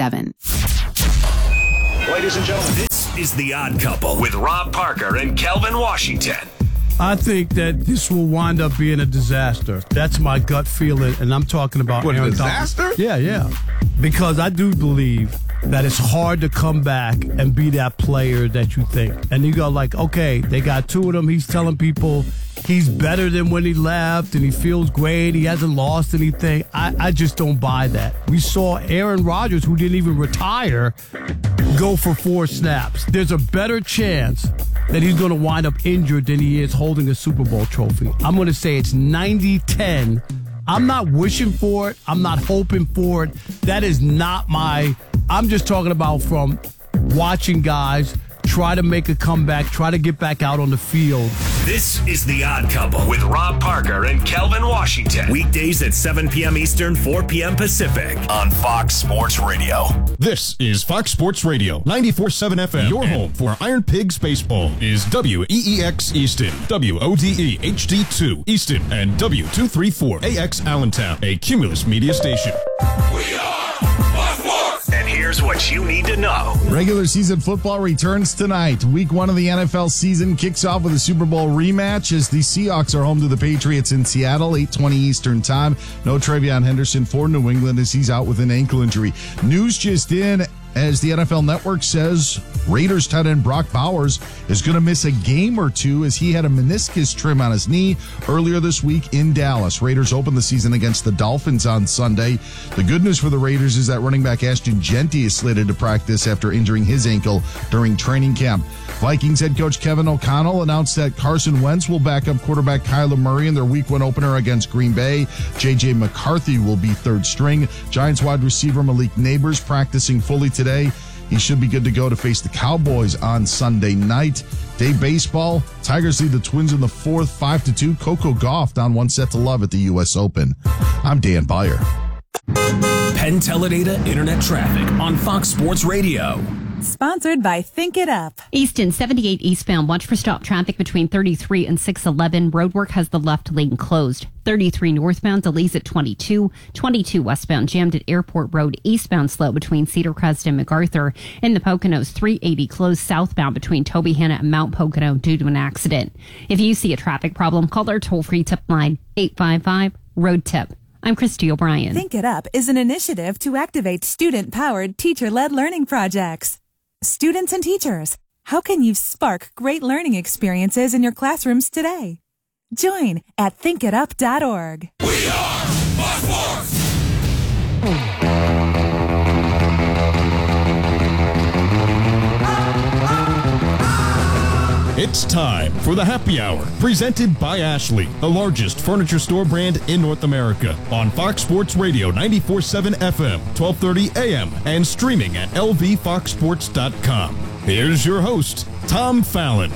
Ladies and gentlemen, this is The Odd Couple with Rob Parker and Kelvin Washington. I think that this will wind up being a disaster. That's my gut feeling, and I'm talking about What, a Aaron disaster? Donald. Yeah. Because I do believe that it's hard to come back and be that player that you think. And you go like, okay, they got two of them. He's telling people he's better than when he left, and he feels great. He hasn't lost anything. I just don't buy that. We saw Aaron Rodgers, who didn't even retire, go for 4 snaps. There's a better chance that he's going to wind up injured than he is holding a Super Bowl trophy. I'm going to say it's 90-10. I'm not wishing for it. I'm not hoping for it. That is not I'm just talking about from watching guys try to make a comeback, try to get back out on the field. This is The Odd Couple with Rob Parker and Kelvin Washington. Weekdays at 7 p.m. Eastern, 4 p.m. Pacific on Fox Sports Radio. This is Fox Sports Radio, 94.7 FM. Your home for Iron Pigs baseball is WEEX Easton, WODE HD2 Easton, and W234AX Allentown, a Cumulus media station. We are Fox Sports. And here's what you need to know. Regular season football returns tonight. Week 1 of the NFL season kicks off with a Super Bowl rematch as the Seahawks are home to the Patriots in Seattle, 8:20 Eastern time. No Travion Henderson for New England as he's out with an ankle injury. News just in as the NFL Network says Raiders tight end Brock Bowers is going to miss a game or two as he had a meniscus trim on his knee earlier this week in Dallas. Raiders open the season against the Dolphins on Sunday. The good news for the Raiders is that running back Ashton Genty is slated to practice after injuring his ankle during training camp. Vikings head coach Kevin O'Connell announced that Carson Wentz will back up quarterback Kyler Murray in their Week 1 opener against Green Bay. J.J. McCarthy will be third string. Giants wide receiver Malik Neighbors practicing fully today. He should be good to go to face the Cowboys on Sunday night. Day baseball, Tigers lead the Twins in the 4th, 5-2. Coco Gauff down 1 set to love at the U.S. Open. I'm Dan Beyer. Penn Teledata Internet Traffic on Fox Sports Radio. Sponsored by Think It Up. Easton 78 eastbound. Watch for stop traffic between 33 and 611. Roadwork has the left lane closed. 33 northbound delays at 22. 22 westbound jammed at Airport Road. Eastbound slow between Cedar Crest and MacArthur. In the Poconos, 380 closed southbound between Tobyhanna and Mount Pocono due to an accident. If you see a traffic problem, call our toll-free tip line 855-ROAD-TIP. I'm Christy O'Brien. Think It Up is an initiative to activate student-powered, teacher-led learning projects. Students and teachers, how can you spark great learning experiences in your classrooms today? Join at thinkitup.org. We are Fox Sports. It's time for the Happy Hour, presented by Ashley, the largest furniture store brand in North America, on Fox Sports Radio 94.7 FM, 1230 AM, and streaming at lvfoxsports.com. Here's your host, Tom Fallon.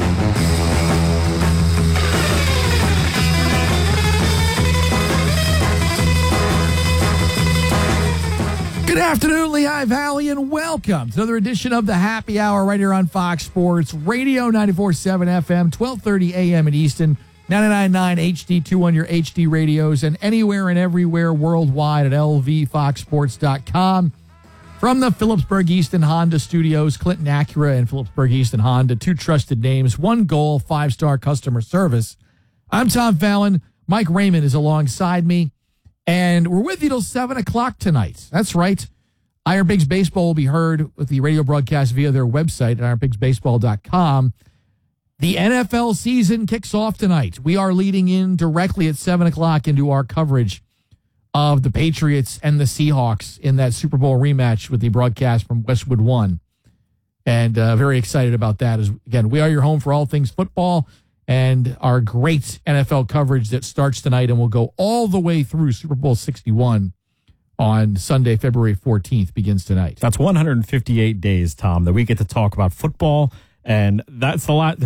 Good afternoon, Lehigh Valley, and welcome to another edition of the Happy Hour right here on Fox Sports Radio 94.7 FM, 1230 AM in Easton, 99.9 HD2 on your HD radios, and anywhere and everywhere worldwide at lvfoxsports.com. From the Phillipsburg Easton Honda Studios, Clinton Acura and Phillipsburg Easton Honda, two trusted names, one goal, 5-star customer service. I'm Tom Fallon. Mike Raymond is alongside me. And we're with you till 7 o'clock tonight. That's right. Iron Pigs Baseball will be heard with the radio broadcast via their website at ironpigsbaseball.com. The NFL season kicks off tonight. We are leading in directly at 7 o'clock into our coverage of the Patriots and the Seahawks in that Super Bowl rematch with the broadcast from Westwood One. And very excited about that. As again, we are your home for all things football. And our great NFL coverage that starts tonight and will go all the way through Super Bowl 61 on Sunday, February 14th, begins tonight. That's 158 days, Tom, that we get to talk about football. And that's a lot.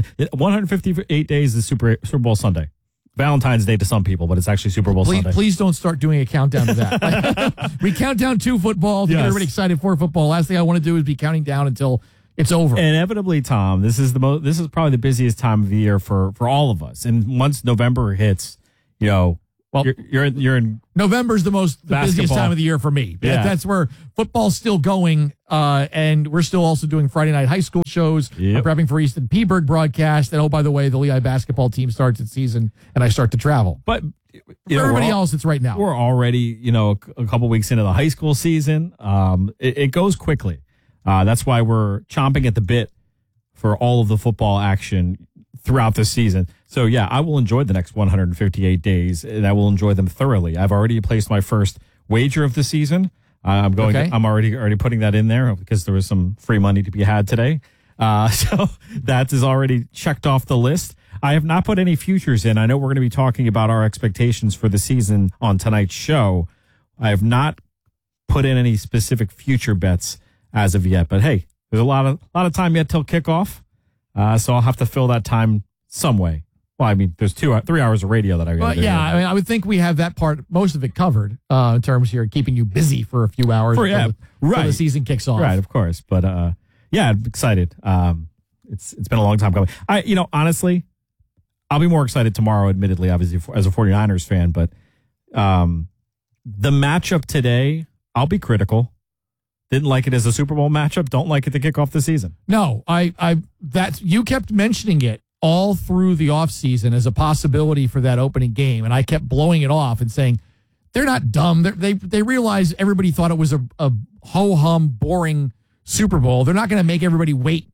158 days is Super Bowl Sunday. Valentine's Day to some people, but it's actually Super Bowl Sunday. Please don't start doing a countdown to that. We count down to football to get everybody excited for football. Last thing I want to do is be counting down until it's over. Inevitably, Tom, this is probably the busiest time of the year for all of us. And once November hits, you're in November's the busiest time of the year for me. Yeah. That's where football's still going, and we're still also doing Friday night high school shows. Yep. I'm prepping for Easton Peaburg broadcast, and oh, by the way, the Lehigh basketball team starts its season, and I start to travel. But for everybody else, it's right now. We're already a couple weeks into the high school season. It goes quickly. That's why we're chomping at the bit for all of the football action throughout the season. So, yeah, I will enjoy the next 158 days, and I will enjoy them thoroughly. I've already placed my first wager of the season. I'm already putting that in there because there was some free money to be had today. So that is already checked off the list. I have not put any futures in. I know we're going to be talking about our expectations for the season on tonight's show. I have not put in any specific future bets as of yet, but hey, there's a lot of time yet till kickoff, so I'll have to fill that time some way. Well, I mean, there's 3 hours of radio that I got to do. Yeah, I mean, I would think we have that part, most of it covered in terms here, keeping you busy for a few hours before the season kicks off. Right, of course, but yeah, I'm excited. It's been a long time coming. Honestly, I'll be more excited tomorrow. Admittedly, obviously as a 49ers fan, but the matchup today, I'll be critical. Didn't like it as a Super Bowl matchup. Don't like it to kick off the season. No, you kept mentioning it all through the offseason as a possibility for that opening game, and I kept blowing it off and saying they're not dumb. They realize everybody thought it was a ho-hum, boring Super Bowl. They're not going to make everybody wait,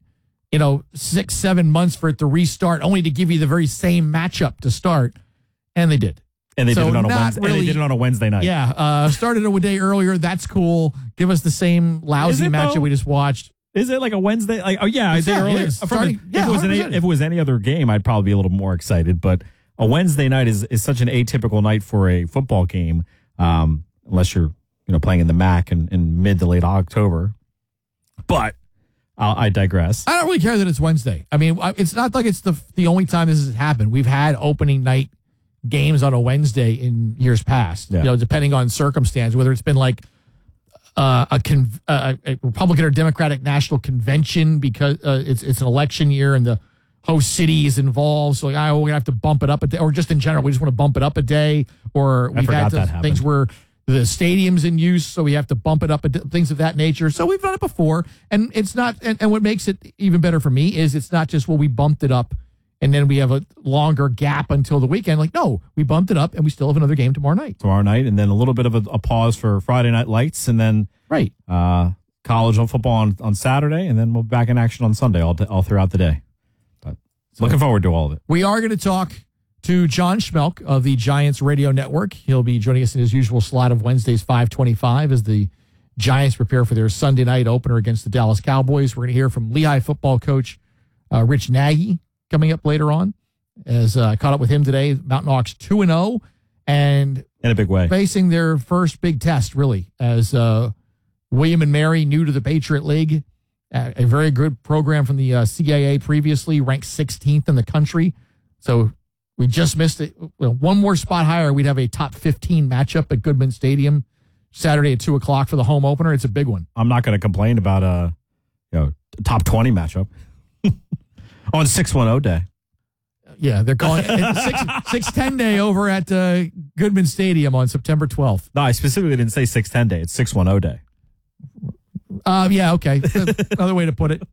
6-7 months for it to restart, only to give you the very same matchup to start, and they did. And they did it on a Wednesday. And they did it on a Wednesday night. Yeah, started a day earlier. That's cool. Give us the same lousy matchup we just watched. Is it like a Wednesday? Like, oh yeah, a day earlier. If it was any other game, I'd probably be a little more excited. But a Wednesday night is such an atypical night for a football game, unless you're playing in the MAC in mid to late October. But I digress. I don't really care that it's Wednesday. I mean, it's not like it's the only time this has happened. We've had opening night games on a Wednesday in years past, depending on circumstance, whether it's been like a Republican or Democratic national convention because it's an election year and the host city is involved. So we're going to have to bump it up a day, or just in general, we just want to bump it up a day, or we've had things where the stadium's in use, so we have to bump it up, things of that nature. So we've done it before, and it's not, and what makes it even better for me is it's not just, we bumped it up and then we have a longer gap until the weekend. Like, no, we bumped it up, and we still have another game tomorrow night. And then a little bit of a pause for Friday Night Lights, and then college football on Saturday, and then we'll be back in action on Sunday all throughout the day. But looking forward to all of it. We are going to talk to John Schmelk of the Giants Radio Network. He'll be joining us in his usual slot of Wednesdays 5:25 as the Giants prepare for their Sunday night opener against the Dallas Cowboys. We're going to hear from Lehigh football coach Rich Nagy coming up later on. As I caught up with him today, Mountain Hawks 2-0 and in a big way facing their first big test, really, as William and Mary, new to the Patriot League, a very good program from the CAA previously, ranked 16th in the country. So we just missed it. Well, one more spot higher, we'd have a top 15 matchup at Goodman Stadium Saturday at 2:00 for the home opener. It's a big one. I'm not going to complain about a top 20 matchup on 610 day. Yeah, they're calling it 610 day over at Goodman Stadium on September 12th. No, I specifically didn't say 610 day. It's 610 day. Yeah, okay. Another way to put it.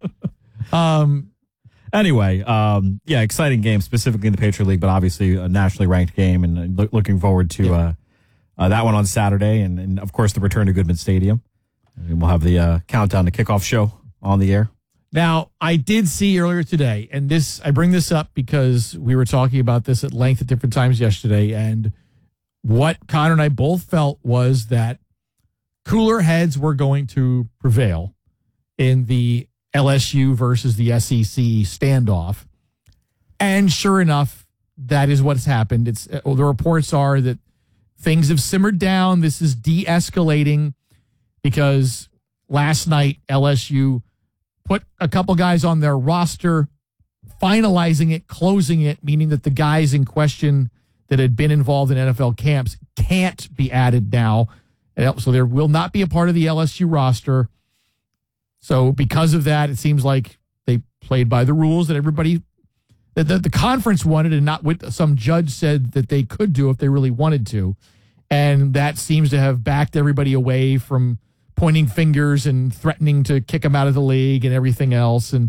Anyway, exciting game, specifically in the Patriot League, but obviously a nationally ranked game, and looking forward to that one on Saturday, and of course the return to Goodman Stadium. And we'll have the countdown to kickoff show on the air. Now, I did see earlier today, and I bring this up because we were talking about this at length at different times yesterday, and what Connor and I both felt was that cooler heads were going to prevail in the LSU versus the SEC standoff. And sure enough, that is what's happened. The reports are that things have simmered down. This is de-escalating because last night LSU put a couple guys on their roster, finalizing it, closing it, meaning that the guys in question that had been involved in NFL camps can't be added now. So there will not be a part of the LSU roster. So because of that, it seems like they played by the rules that everybody, that the conference wanted, and not what some judge said that they could do if they really wanted to. And that seems to have backed everybody away from pointing fingers and threatening to kick them out of the league and everything else. And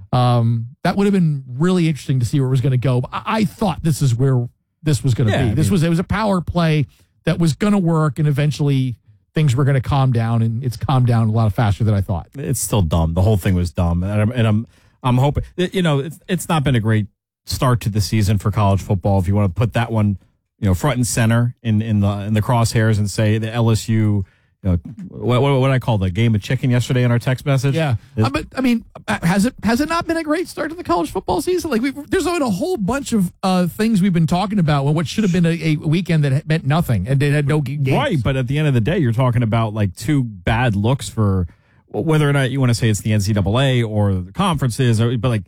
that would have been really interesting to see where it was going to go. But I thought this is where this was going to be. It was a power play that was going to work, and eventually things were going to calm down, and it's calmed down a lot faster than I thought. It's still dumb. The whole thing was dumb, and I'm hoping. It's not been a great start to the season for college football. If you want to put that one, front and center in the crosshairs and say the LSU. What I call the game of chicken yesterday in our text message. Yeah, but I mean, has it not been a great start to the college football season? Like there's been a whole bunch of things we've been talking about. What should have been a weekend that meant nothing and it had no games. Right, but at the end of the day, you're talking about like two bad looks for whether or not you want to say it's the NCAA or the conferences, but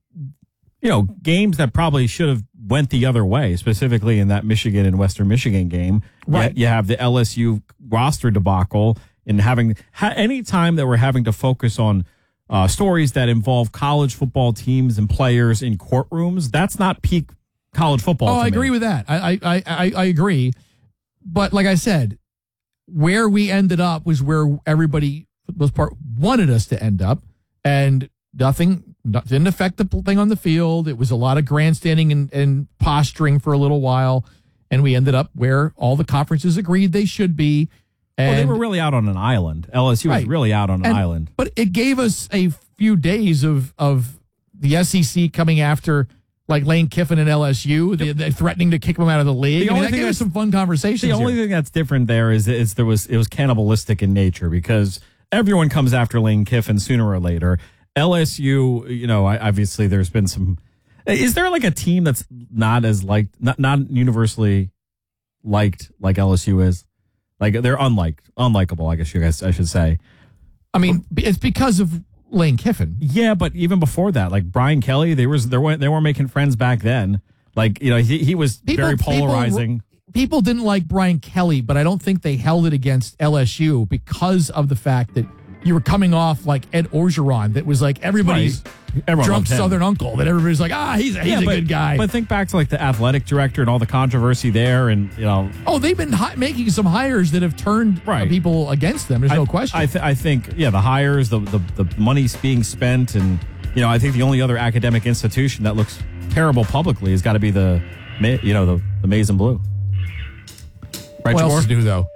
games that probably should have went the other way, specifically in that Michigan and Western Michigan game. Right. You have the LSU roster debacle, and having any time that we're having to focus on stories that involve college football teams and players in courtrooms, that's not peak college football. Oh, I agree with that. I agree. But like I said, where we ended up was where everybody wanted us to end up, and nothing didn't affect the thing on the field. It was a lot of grandstanding and posturing for a little while, and we ended up where all the conferences agreed they should be. And they were really out on an island. LSU was really out on an island. But it gave us a few days of the SEC coming after like Lane Kiffin and LSU, they're threatening to kick them out of the league. That gave us some fun conversations. The only thing that's different there is it was cannibalistic in nature, because everyone comes after Lane Kiffin sooner or later. LSU, obviously there's been some. Is there like a team that's not as not universally liked like LSU is? Like they're unlikable, I guess I should say. I mean, it's because of Lane Kiffin. Yeah, but even before that, like Brian Kelly, they weren't making friends back then. Like, he was very polarizing. People didn't like Brian Kelly, but I don't think they held it against LSU because of the fact that you were coming off like Ed Orgeron. That was like everybody's drunk Southern uncle. That everybody's like, he's a good guy. But think back to like the athletic director and all the controversy there, and they've been making some hires that have turned people against them. There's no question. I think the hires, the money's being spent, and I think the only other academic institution that looks terrible publicly has got to be the Maize and Blue. Right, what else to do though?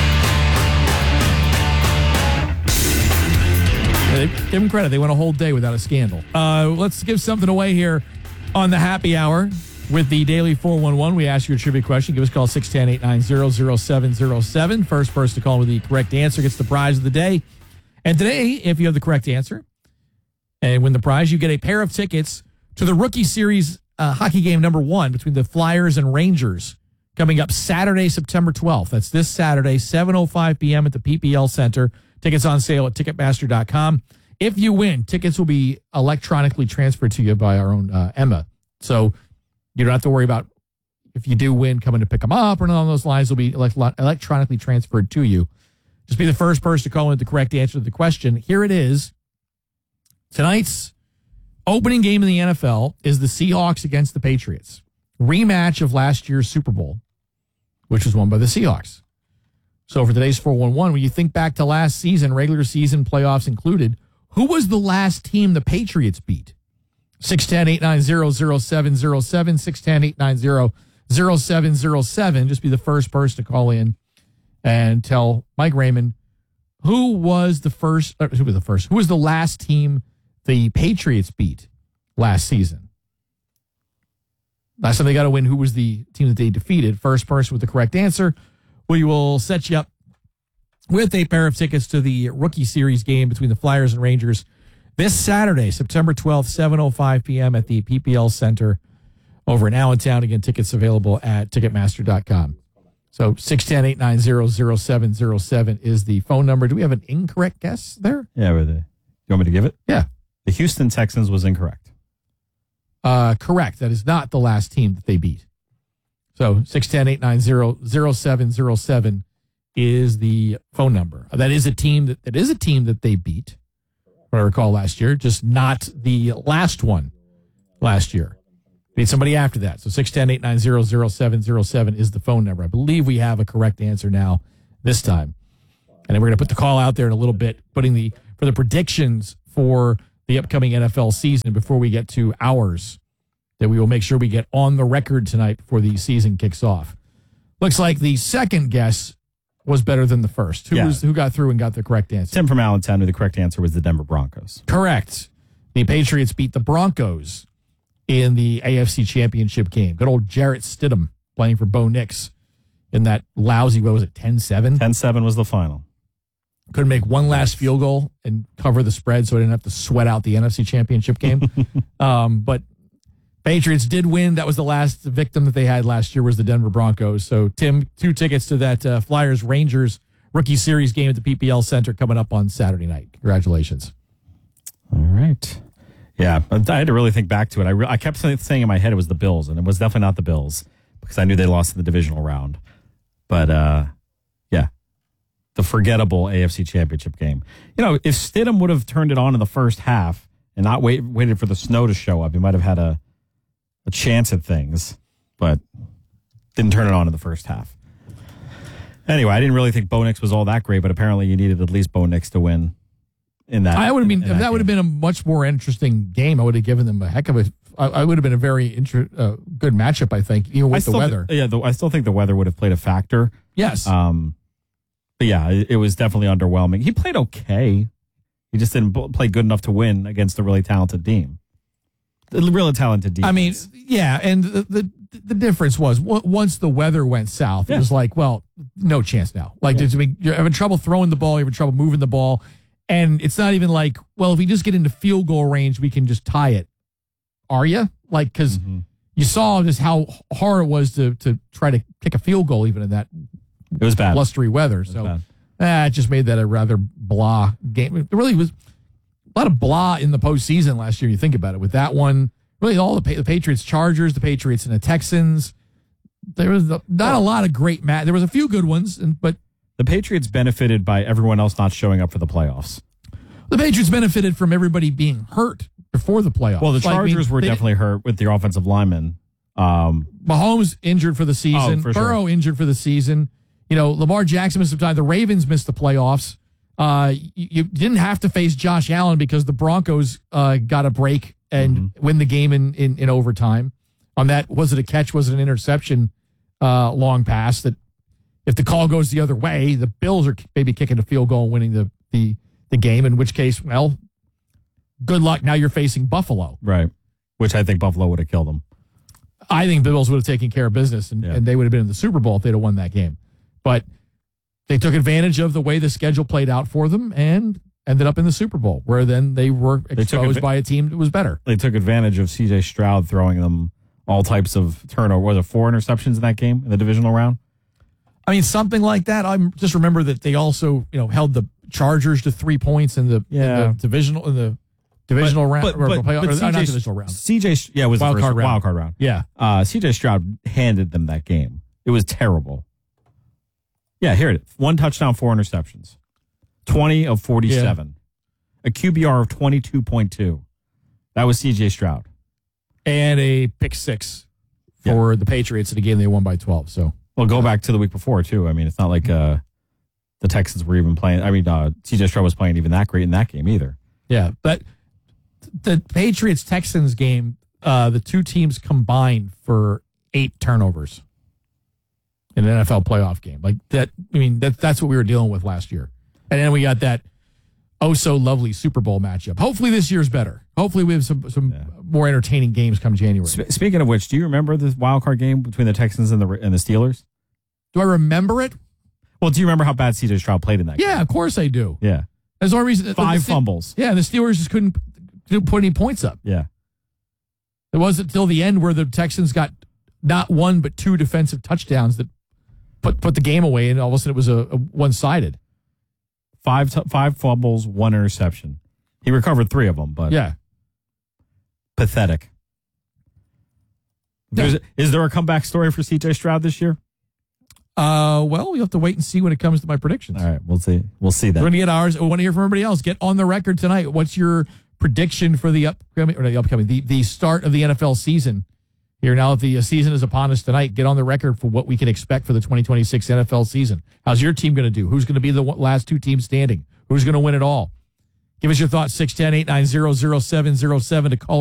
Give them credit. They went a whole day without a scandal. Let's give something away here on the happy hour with the Daily 411. We ask you a trivia question. Give us a call 610-890-0707. First person to call with the correct answer gets the prize of the day. And today, if you have the correct answer and win the prize, you get a pair of tickets to the Rookie Series hockey game number 1 between the Flyers and Rangers coming up Saturday, September 12th. That's this Saturday, 7:05 p.m. at the PPL Center. Tickets on sale at Ticketmaster.com. If you win, tickets will be electronically transferred to you by our own Emma. So you don't have to worry about if you do win coming to pick them up or none of those lines will be electronically transferred to you. Just be the first person to call in with the correct answer to the question. Here it is. Tonight's opening game in the NFL is the Seahawks against the Patriots. Rematch of last year's Super Bowl, which was won by the Seahawks. So for today's 411, when you think back to last season, regular season playoffs included, who was the last team the Patriots beat? 610-890-0707, 610-890-0707. Just be the first person to call in and tell Mike Raymond who was the last team the Patriots beat last season. Last time they got a win, who was the team that they defeated? First person with the correct answer, we will set you up with a pair of tickets to the Rookie Series game between the Flyers and Rangers this Saturday, September 12th, 7:05 p.m. at the PPL Center over in Allentown. Again, tickets available at Ticketmaster.com. So 610-890-0707 is the phone number. Do we have an incorrect guess there? Yeah, you want me to give it? Yeah. The Houston Texans was incorrect. Correct. That is not the last team that they beat. So 610-890-0707 is the phone number. That is a team that they beat, what I recall last year, just not the last one last year. Beat somebody after that. So 610-890-0707 is the phone number. I believe we have a correct answer now this time. And then we're going to put the call out there in a little bit, for the predictions for the upcoming NFL season before we get to ours, that we will make sure we get on the record tonight before the season kicks off. Looks like the second guess was better than the first. Who got through and got the correct answer? Tim from Allentown, the correct answer was the Denver Broncos. Correct. The Patriots beat the Broncos in the AFC Championship game. Good old Jarrett Stidham playing for Bo Nix in that lousy, 10-7? 10-7 was the final. Couldn't make one last field goal and cover the spread, so I didn't have to sweat out the NFC Championship game. But Patriots did win. That was the last victim that they had last year was the Denver Broncos. So, Tim, 2 tickets to that Flyers-Rangers Rookie Series game at the PPL Center coming up on Saturday night. Congratulations. All right. Yeah, I had to really think back to it. I kept saying in my head it was the Bills, and it was definitely not the Bills because I knew they lost in the divisional round. But, yeah, the forgettable AFC Championship game. You know, if Stidham would have turned it on in the first half and not waited for the snow to show up, he might have had a chance at things, but didn't turn it on in the first half. Anyway, I didn't really think Bo Nix was all that great, but apparently you needed at least Bo Nix to win in that. That would have been a much more interesting game. I would have given them a heck of a. I would have been a very good matchup. I think, even with the weather. I still think the weather would have played a factor. Yes. But yeah, it was definitely underwhelming. He played okay. He just didn't play good enough to win against a really talented team. Really talented defense. I mean, yeah, and the difference was once the weather went south, it was like, well, no chance now. Like, you're having trouble throwing the ball, you're having trouble moving the ball, and it's not even like, well, if we just get into field goal range, we can just tie it. Are you? Like, because you saw just how hard it was to try to kick a field goal even in that it was bad blustery weather. So it just made that a rather blah game. It really was. A lot of blah in the postseason last year. You think about it with that one. Really, all the Patriots, Chargers, the Patriots, and the Texans. There was not a lot of great match. There was a few good ones, but the Patriots benefited by everyone else not showing up for the playoffs. The Patriots benefited from everybody being hurt before the playoffs. Well, the Chargers were definitely hurt with their offensive linemen. Mahomes injured for the season. Burrow injured for the season. You know, Lamar Jackson missed some time. The Ravens missed the playoffs. You didn't have to face Josh Allen because the Broncos got a break and win the game in overtime. On that, was it a catch? Was it an interception? Long pass that if the call goes the other way, the Bills are maybe kicking a field goal and winning the game, in which case, well, good luck. Now you're facing Buffalo. Right, which I think Buffalo would have killed them. I think Bills would have taken care of business, and they would have been in the Super Bowl if they'd have won that game. But they took advantage of the way the schedule played out for them, and ended up in the Super Bowl, where then they were exposed by a team that was better. They took advantage of C.J. Stroud throwing them all types of turnover. Was it 4 interceptions in that game in the divisional round? I mean, something like that. I just remember that they also, held the Chargers to 3 points in the divisional round. Not divisional round. CJ, it was wild the first card wild card round. Yeah. CJ Stroud handed them that game. It was terrible. Yeah, here it is. 1 touchdown, 4 interceptions. 20 of 47. Yeah. A QBR of 22.2. That was CJ Stroud. And a pick 6 for the Patriots in a game they won by 12. So, well, go back to the week before, too. I mean, it's not like the Texans were even playing. I mean, CJ Stroud was playing even that great in that game either. Yeah, but the Patriots-Texans game, the two teams combined for 8 turnovers in an NFL playoff game. Like that, I mean, that's what we were dealing with last year. And then we got that oh-so-lovely Super Bowl matchup. Hopefully this year's better. Hopefully we have some more entertaining games come January. Speaking of which, do you remember this wild card game between the Texans and the Steelers? Do I remember it? Well, do you remember how bad C.J. Stroud played in that game? Yeah, of course I do. Yeah. That's the only reason. 5 fumbles. Yeah, the Steelers just couldn't put any points up. Yeah. It wasn't until the end where the Texans got not 1 but 2 defensive touchdowns that put the game away, and all of a sudden it was a one-sided. 5 fumbles, 1 interception. He recovered 3 of them, but yeah, pathetic. Is there a comeback story for C.J. Stroud this year? Well, we have to wait and see when it comes to my predictions. All right, we'll see. We'll see that. We're going to get ours. We want to hear from everybody else. Get on the record tonight. What's your prediction for the start of the NFL season? Here now that the season is upon us tonight, get on the record for what we can expect for the 2026 NFL season. How's your team going to do? Who's going to be the last 2 teams standing? Who's going to win it all? Give us your thoughts, 610-890-0707 to call